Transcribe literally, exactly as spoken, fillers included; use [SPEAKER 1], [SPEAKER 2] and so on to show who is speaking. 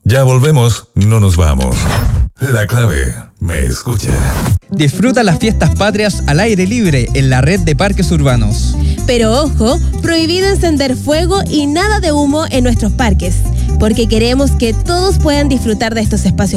[SPEAKER 1] Ya volvemos, no nos vamos. La clave, me escucha.
[SPEAKER 2] Disfruta las fiestas patrias al aire libre en la red de parques urbanos.
[SPEAKER 3] Pero ojo, prohibido encender fuego y nada de humo en nuestros parques, porque queremos que todos puedan disfrutar de estos espacios